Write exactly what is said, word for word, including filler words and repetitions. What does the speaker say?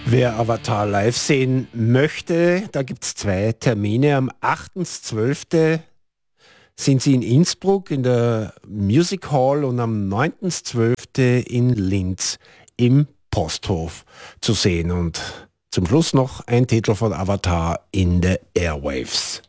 Wer Avatar live sehen möchte, da gibt es zwei Termine. Am achten zwölften sind sie in Innsbruck in der Music Hall und am neunten zwölften in Linz im Posthof zu sehen. Und zum Schluss noch ein Titel von Avatar in the Airwaves.